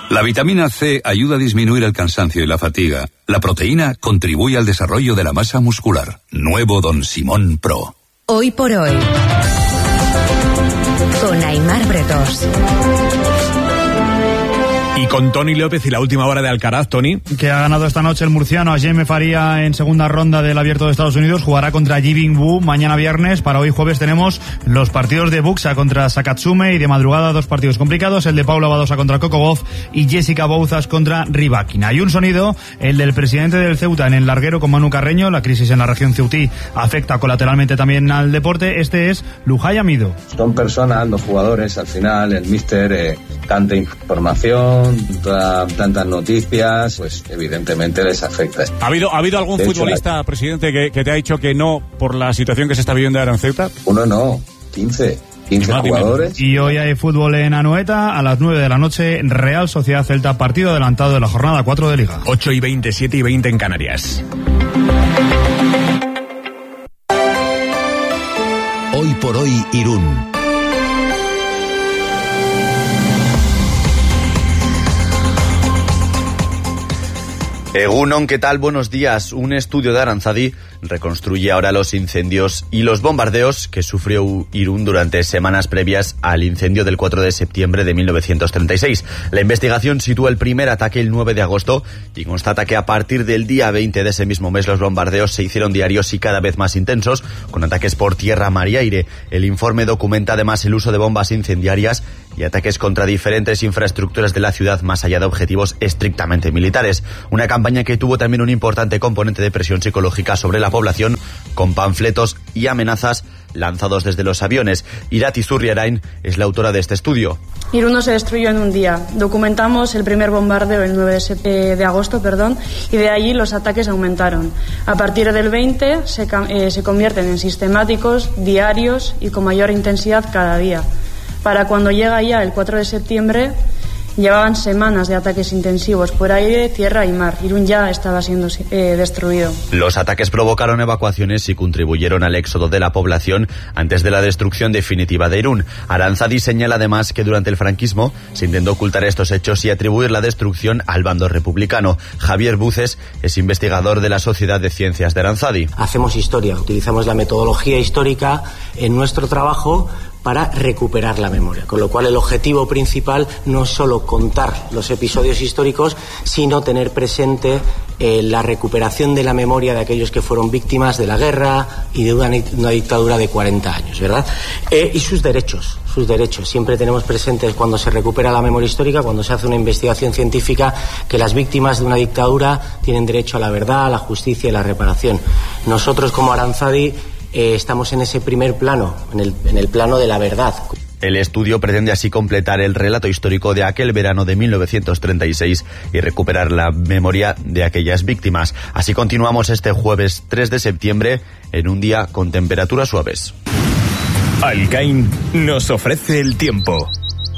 La vitamina C ayuda a disminuir el cansancio y la fatiga. La proteína contribuye al desarrollo de la masa muscular. Nuevo Don Simón Pro. Hoy por hoy, con Aimar Bretós. Y con Toni López y la última hora de Alcaraz, Toni. Que ha ganado esta noche el murciano a Jaime Faría en segunda ronda del Abierto de Estados Unidos. Jugará contra Ji Bing Wu mañana viernes. Para hoy jueves tenemos los partidos de Buxa contra Sakatsume y de madrugada 2 partidos complicados. El de Paula Badosa contra Coco Gauff y Jessica Bouzas contra Rybakina. Y un sonido, el del presidente del Ceuta en el larguero con Manu Carreño. La crisis en la región ceutí afecta colateralmente también al deporte. Este es Lujay Amido. Son personas, los jugadores, al final, el míster, tanta información, tantas noticias, pues evidentemente les afecta. ¿Ha habido algún futbolista, presidente, que te ha dicho que no por la situación que se está viviendo ahora en Ceuta? Uno no, 15 jugadores. Y hoy hay fútbol en Anoeta a las 9 de la noche, Real Sociedad Celta, partido adelantado de la jornada 4 de Liga. 8:20, 7:20 en Canarias. Hoy por hoy, Irún. Egunon, ¿qué tal? Buenos días. Un estudio de Aranzadi reconstruye ahora los incendios y los bombardeos que sufrió Irún durante semanas previas al incendio del 4 de septiembre de 1936. La investigación sitúa el primer ataque el 9 de agosto y constata que a partir del día 20 de ese mismo mes los bombardeos se hicieron diarios y cada vez más intensos, con ataques por tierra, mar y aire. El informe documenta además el uso de bombas incendiarias y ataques contra diferentes infraestructuras de la ciudad más allá de objetivos estrictamente militares. Una campaña que tuvo también un importante componente de presión psicológica sobre la población, con panfletos y amenazas lanzados desde los aviones. Irati Zurriarain es la autora de este estudio. Irún no se destruyó en un día. Documentamos el primer bombardeo el 9 de agosto, y de allí los ataques aumentaron. A partir del 20 se convierten en sistemáticos, diarios y con mayor intensidad cada día. Para cuando llega ya el 4 de septiembre, llevaban semanas de ataques intensivos por aire, tierra y mar. Irún ya estaba siendo destruido. Los ataques provocaron evacuaciones y contribuyeron al éxodo de la población antes de la destrucción definitiva de Irún. Aranzadi señala además que durante el franquismo se intentó ocultar estos hechos y atribuir la destrucción al bando republicano. Javier Buces es investigador de la Sociedad de Ciencias de Aranzadi. Hacemos historia, utilizamos la metodología histórica en nuestro trabajo para recuperar la memoria, con lo cual el objetivo principal no es solo contar los episodios históricos, sino tener presente la recuperación de la memoria de aquellos que fueron víctimas de la guerra y de una dictadura de 40 años, ¿verdad? Y sus derechos. Siempre tenemos presentes cuando se recupera la memoria histórica, cuando se hace una investigación científica, que las víctimas de una dictadura tienen derecho a la verdad, a la justicia y la reparación. Nosotros como Aranzadi estamos en ese primer plano, en el plano de la verdad. El estudio pretende así completar el relato histórico de aquel verano de 1936 y recuperar la memoria de aquellas víctimas. Así continuamos este jueves 3 de septiembre en un día con temperaturas suaves. Alcain nos ofrece el tiempo.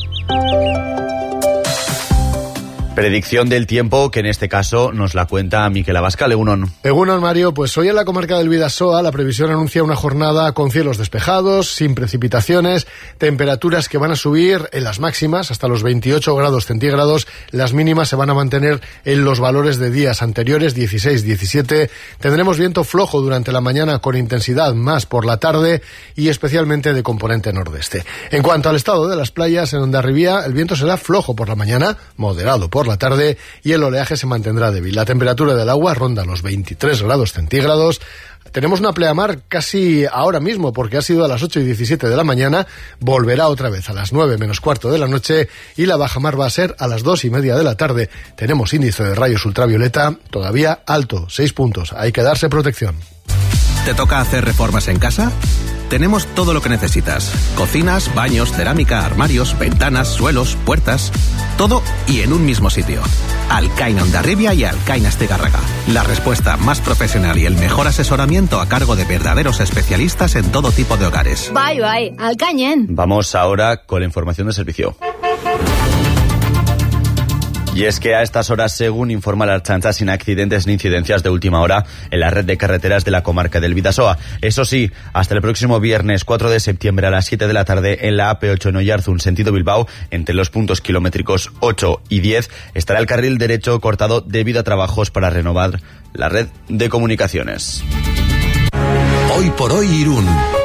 Predicción del tiempo, que en este caso nos la cuenta Miquel Abascal. Egunon, Mario. Pues hoy en la comarca del Bidasoa la previsión anuncia una jornada con cielos despejados, sin precipitaciones, temperaturas que van a subir en las máximas hasta los 28 grados centígrados. Las mínimas se van a mantener en los valores de días anteriores, 16, 17. Tendremos viento flojo durante la mañana con intensidad más por la tarde y especialmente de componente nordeste. En cuanto al estado de las playas, en Hondarribía el viento será flojo por la mañana, moderado por la tarde y el oleaje se mantendrá débil. La temperatura del agua ronda los 23 grados centígrados. Tenemos una pleamar casi ahora mismo porque ha sido a las 8:17 de la mañana, volverá otra vez a las 9 menos cuarto de la noche y la bajamar va a ser a las 2:30 de la tarde. Tenemos índice de rayos ultravioleta todavía alto, 6 puntos. Hay que darse protección. ¿Te toca hacer reformas en casa? Tenemos todo lo que necesitas. Cocinas, baños, cerámica, armarios, ventanas, suelos, puertas. Todo y en un mismo sitio. Alcain Hondarribia y Alcain Astigarraga. La respuesta más profesional y el mejor asesoramiento a cargo de verdaderos especialistas en todo tipo de hogares. Bye, Alcainen. Vamos ahora con la información de servicio. Y es que a estas horas, según informa la Ertzaintza, sin accidentes ni incidencias de última hora en la red de carreteras de la comarca del Bidasoa. Eso sí, hasta el próximo viernes 4 de septiembre a las 7 de la tarde en la AP8 en Oyarzun, sentido Bilbao, entre los puntos kilométricos 8 y 10, estará el carril derecho cortado debido a trabajos para renovar la red de comunicaciones. Hoy por hoy Irún.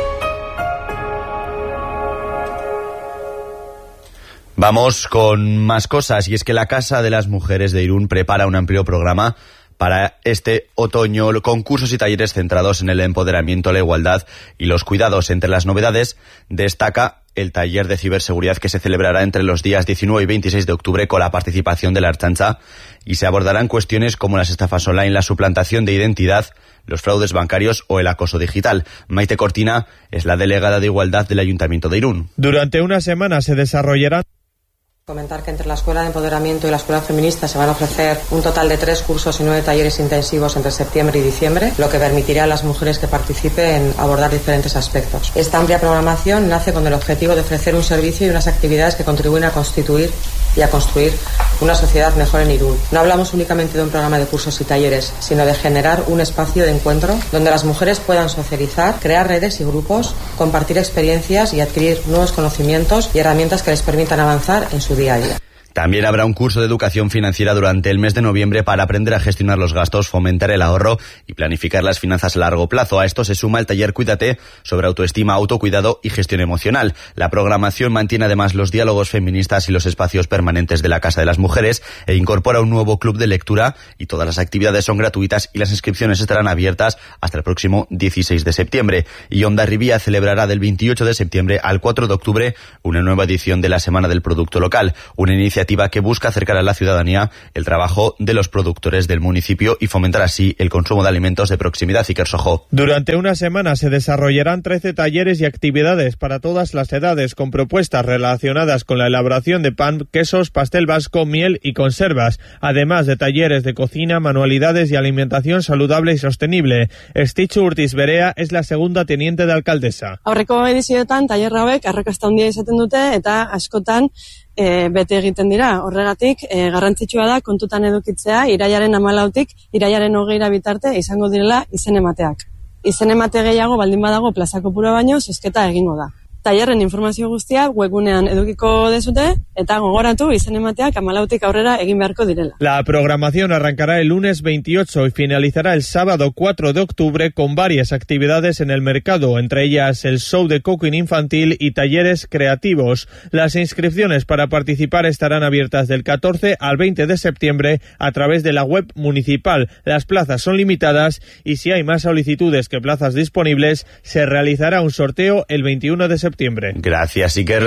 Vamos con más cosas, y es que la Casa de las Mujeres de Irún prepara un amplio programa para este otoño, concursos y talleres centrados en el empoderamiento, la igualdad y los cuidados. Entre las novedades destaca el taller de ciberseguridad que se celebrará entre los días 19 y 26 de octubre con la participación de la Ertzaintza, y se abordarán cuestiones como las estafas online, la suplantación de identidad, los fraudes bancarios o el acoso digital. Maite Cortina es la delegada de Igualdad del Ayuntamiento de Irún. Durante una semana se desarrollarán. Comentar que entre la Escuela de Empoderamiento y la Escuela Feminista se van a ofrecer un total de 3 cursos y 9 talleres intensivos entre septiembre y diciembre, lo que permitirá a las mujeres que participen abordar diferentes aspectos. Esta amplia programación nace con el objetivo de ofrecer un servicio y unas actividades que contribuyen a constituir y a construir una sociedad mejor en Irún. No hablamos únicamente de un programa de cursos y talleres, sino de generar un espacio de encuentro donde las mujeres puedan socializar, crear redes y grupos, compartir experiencias y adquirir nuevos conocimientos y herramientas que les permitan avanzar en su día a día. También habrá un curso de educación financiera durante el mes de noviembre para aprender a gestionar los gastos, fomentar el ahorro y planificar las finanzas a largo plazo. A esto se suma el taller Cuídate sobre autoestima, autocuidado y gestión emocional. La programación mantiene además los diálogos feministas y los espacios permanentes de la Casa de las Mujeres e incorpora un nuevo club de lectura, y todas las actividades son gratuitas y las inscripciones estarán abiertas hasta el próximo 16 de septiembre. Y Hondarribia celebrará del 28 de septiembre al 4 de octubre una nueva edición de la Semana del Producto Local, una iniciativa que busca acercar a la ciudadanía el trabajo de los productores del municipio y fomentar así el consumo de alimentos de proximidad. Iker Sojo. Durante una semana se desarrollarán 13 talleres y actividades para todas las edades, con propuestas relacionadas con la elaboración de pan, quesos, pastel vasco, miel y conservas, además de talleres de cocina, manualidades y alimentación saludable y sostenible. Estitxu Urtiz Berea es la segunda teniente de alcaldesa. Aurreko edizioetan taller hauek arrakasta handia izaten dute eta askotan bete egiten dira. Horregatik garrantzitsua da kontutan edukitzea irailaren 14tik irailaren 20 bitarte izango direla izen emateak. Izen emate gehiago baldin badago plaza kopurua baino zozketa egingo da. Tallerren informazio guztia webgunean edukiko dezute eta gogoratu izen emateak 14tik aurrera egin beharko direla. La programación arrancará el lunes 28 y finalizará el sábado 4 de octubre con varias actividades en el mercado, entre ellas el show de cooking infantil y talleres creativos. Las inscripciones para participar estarán abiertas del 14 al 20 de septiembre a través de la web municipal. Las plazas son limitadas y si hay más solicitudes que plazas disponibles, se realizará un sorteo el 21 de septiembre. Gracias, Iker.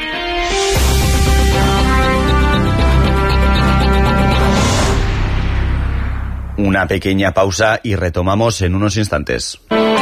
Una pequeña pausa y retomamos en unos instantes.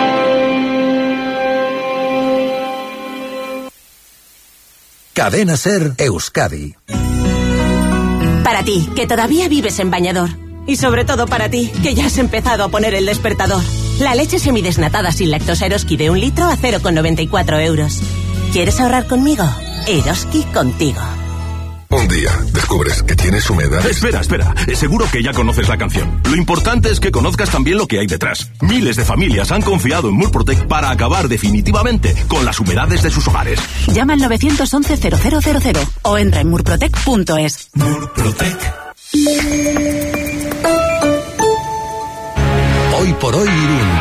Cadena Ser Euskadi. Para ti, que todavía vives en bañador. Y sobre todo para ti, que ya has empezado a poner el despertador. La leche semidesnatada sin lactosa Eroski de 1 litro a 0,94 euros. ¿Quieres ahorrar conmigo? Eroski contigo. Un día descubres que tienes humedad. Espera. Seguro que ya conoces la canción. Lo importante es que conozcas también lo que hay detrás. Miles de familias han confiado en Murprotec para acabar definitivamente con las humedades de sus hogares. Llama al 911-0000 o entra en murprotec.es. Murprotec. Hoy por hoy Irún.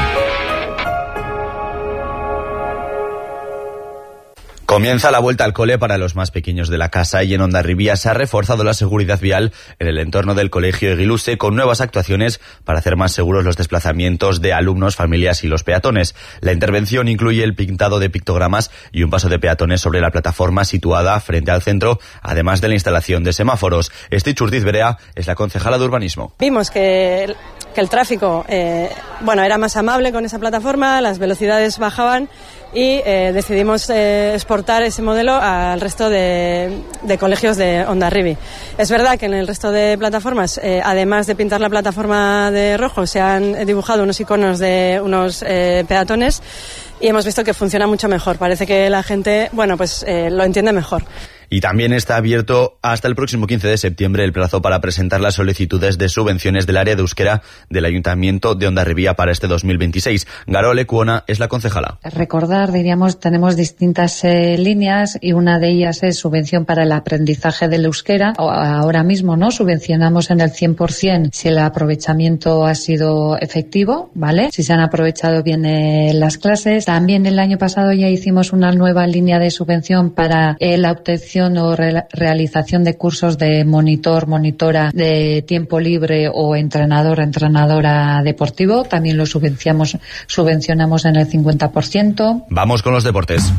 Comienza la vuelta al cole para los más pequeños de la casa y en Hondarribia se ha reforzado la seguridad vial en el entorno del colegio Eguiluse con nuevas actuaciones para hacer más seguros los desplazamientos de alumnos, familias y los peatones. La intervención incluye el pintado de pictogramas y un paso de peatones sobre la plataforma situada frente al centro, además de la instalación de semáforos. Estitxu Urtiz Berea es la concejala de urbanismo. Vimos que el tráfico era más amable con esa plataforma, las velocidades bajaban y decidimos exportar ese modelo al resto de colegios de Hondarribi. Es verdad que en el resto de plataformas, además de pintar la plataforma de rojo, se han dibujado unos iconos de unos peatones y hemos visto que funciona mucho mejor. Parece que la gente, lo entiende mejor. Y también está abierto hasta el próximo 15 de septiembre el plazo para presentar las solicitudes de subvenciones del área de euskera del Ayuntamiento de Hondarribia para este 2026. Garole Cuona es la concejala. Recordar, diríamos, tenemos distintas líneas y una de ellas es subvención para el aprendizaje del euskera. Ahora mismo, ¿no? Subvencionamos en el 100% si el aprovechamiento ha sido efectivo, ¿vale? Si se han aprovechado bien las clases. También el año pasado ya hicimos una nueva línea de subvención para la obtención o realización de cursos de monitora de tiempo libre o entrenadora deportivo. También lo subvencionamos en el 50%. Vamos con los deportes.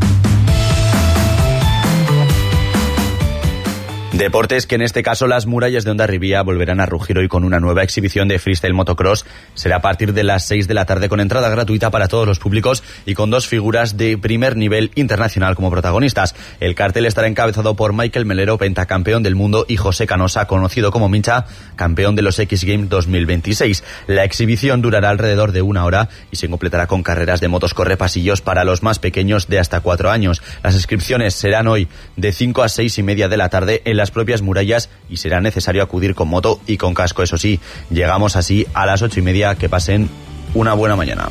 Deportes que en este caso las murallas de Hondarribia volverán a rugir hoy con una nueva exhibición de freestyle motocross. Será a partir de las 6 de la tarde con entrada gratuita para todos los públicos y con 2 figuras de primer nivel internacional como protagonistas. El cartel estará encabezado por Michael Melero, pentacampeón del mundo, y José Canosa, conocido como Mincha, campeón de los X Games 2026. La exhibición durará alrededor de 1 hora y se completará con carreras de motos correpasillos para los más pequeños de hasta 4 años. Las inscripciones serán hoy de 5 a 6 y media de la tarde en las propias murallas y será necesario acudir con moto y con casco, eso sí. Llegamos así a las 8 y media. Que pasen una buena mañana.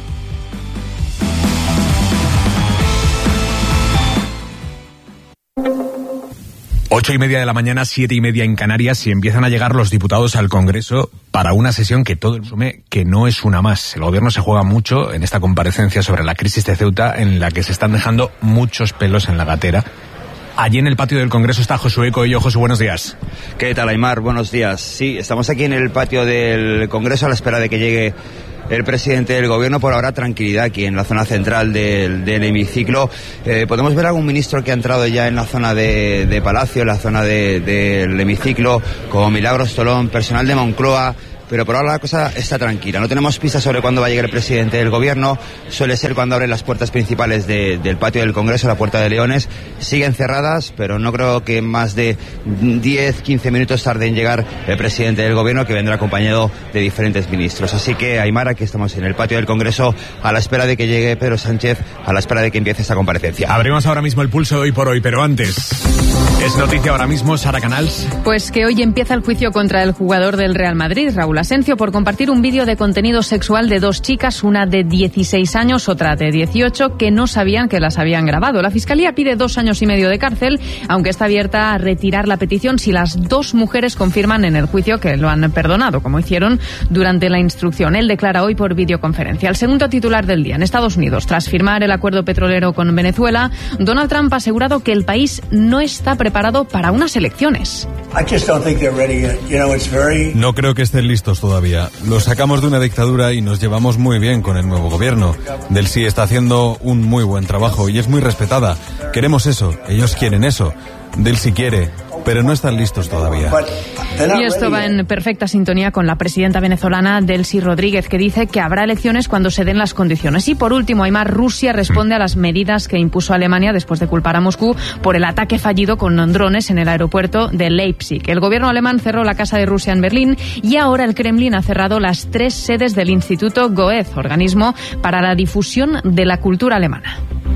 Ocho y media de la mañana, 7 y media en Canarias, y empiezan a llegar los diputados al Congreso para una sesión que todo el mundo asume que no es una más. El gobierno se juega mucho en esta comparecencia sobre la crisis de Ceuta, en la que se están dejando muchos pelos en la gatera. Allí en el patio del Congreso está Josué Coello. Josu, buenos días. ¿Qué tal, Aymar? Buenos días. Sí, estamos aquí en el patio del Congreso a la espera de que llegue el presidente del gobierno. Por ahora, tranquilidad aquí en la zona central del hemiciclo. Podemos ver algún ministro que ha entrado ya en la zona de Palacio, en la zona del hemiciclo, como Milagros Tolón, personal de Moncloa. Pero por ahora la cosa está tranquila. No tenemos pistas sobre cuándo va a llegar el presidente del gobierno. Suele ser cuando abren las puertas principales del patio del Congreso, la Puerta de Leones. Siguen cerradas, pero no creo que más de 10-15 minutos tarde en llegar el presidente del gobierno, que vendrá acompañado de diferentes ministros. Así que, Aymar, aquí estamos en el patio del Congreso a la espera de que llegue Pedro Sánchez, a la espera de que empiece esta comparecencia. Abrimos ahora mismo el pulso de Hoy por Hoy, pero antes... Es noticia ahora mismo, Sara Canals. Pues que hoy empieza el juicio contra el jugador del Real Madrid, Raúl Asencio, por compartir un vídeo de contenido sexual de 2 chicas, una de 16 años, otra de 18, que no sabían que las habían grabado. La Fiscalía pide 2 años y medio de cárcel, aunque está abierta a retirar la petición si las 2 mujeres confirman en el juicio que lo han perdonado, como hicieron durante la instrucción. Él declara hoy por videoconferencia. El segundo titular del día. En Estados Unidos, tras firmar el acuerdo petrolero con Venezuela, Donald Trump ha asegurado que el país no está preparado para unas elecciones. No creo que estén listos todavía. Lo sacamos de una dictadura y nos llevamos muy bien con el nuevo gobierno. Delcy está haciendo un muy buen trabajo y es muy respetada. Queremos eso, ellos quieren eso. Delcy quiere, pero no están listos todavía. Y esto va en perfecta sintonía con la presidenta venezolana Delcy Rodríguez, que dice que habrá elecciones cuando se den las condiciones. Y por último, Aymar, Rusia responde a las medidas que impuso Alemania después de culpar a Moscú por el ataque fallido con drones en el aeropuerto de Leipzig. El gobierno alemán cerró la Casa de Rusia en Berlín y ahora el Kremlin ha cerrado las 3 sedes del Instituto Goethe, organismo para la difusión de la cultura alemana.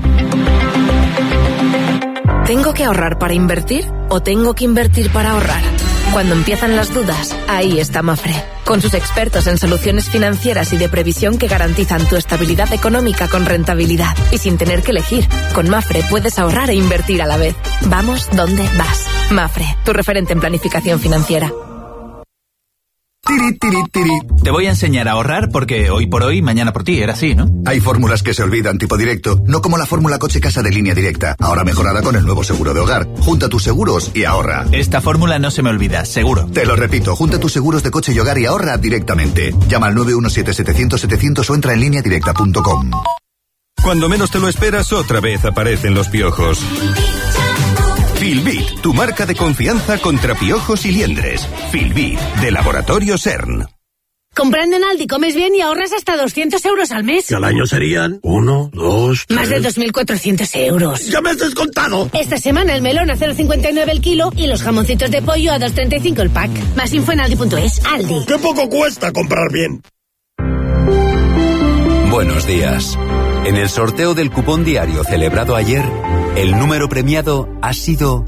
¿Tengo que ahorrar para invertir o tengo que invertir para ahorrar? Cuando empiezan las dudas, ahí está Mafre. Con sus expertos en soluciones financieras y de previsión que garantizan tu estabilidad económica con rentabilidad. Y sin tener que elegir, con Mafre puedes ahorrar e invertir a la vez. Vamos donde vas. Mafre, tu referente en planificación financiera. Tiri, tiri, tiri. Te voy a enseñar a ahorrar porque hoy por hoy, mañana por ti, era así, ¿no? Hay fórmulas que se olvidan, tipo directo, no como la fórmula coche casa de Línea Directa, ahora mejorada con el nuevo seguro de hogar. Junta tus seguros y ahorra. Esta fórmula no se me olvida, seguro. Te lo repito, junta tus seguros de coche y hogar y ahorra directamente. Llama al 917-700-700 o entra en lineadirecta.com. Cuando menos te lo esperas, otra vez aparecen los piojos. Filbit, tu marca de confianza contra piojos y liendres. Filbit, de Laboratorio CERN. Comprando en Aldi comes bien y ahorras hasta 200 euros al mes. Que al año serían 1, 2, 3... Más de 2.400 euros. ¡Ya me has descontado! Esta semana el melón a 0,59 el kilo y los jamoncitos de pollo a 2,35 el pack. Más info en aldi.es. Aldi. ¡Qué poco cuesta comprar bien! Buenos días. En el sorteo del cupón diario celebrado ayer, el número premiado ha sido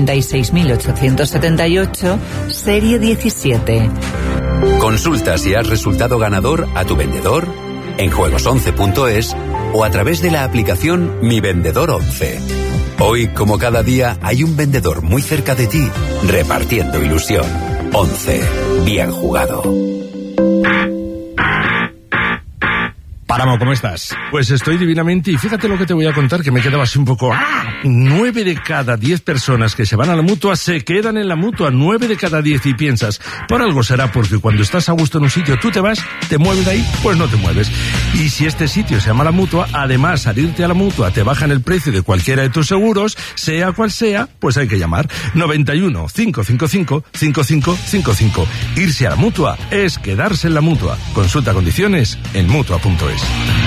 56.878, serie 17. Consulta si has resultado ganador a tu vendedor, en juegos11.es o a través de la aplicación Mi Vendedor 11. Hoy, como cada día, hay un vendedor muy cerca de ti, repartiendo ilusión. 11. Bien jugado. Páramo, ¿cómo estás? Pues estoy divinamente y fíjate lo que te voy a contar, que me quedaba así un poco... 9 de cada 10 personas que se van a la Mutua se quedan en la Mutua, 9 de cada 10, y piensas, por algo será, porque cuando estás a gusto en un sitio tú te vas, te mueves de ahí, pues no te mueves. Y si este sitio se llama la Mutua, además al irte a la Mutua te bajan el precio de cualquiera de tus seguros, sea cual sea, pues hay que llamar 91 555 5555. Irse a la Mutua es quedarse en la Mutua. Consulta condiciones en Mutua.es.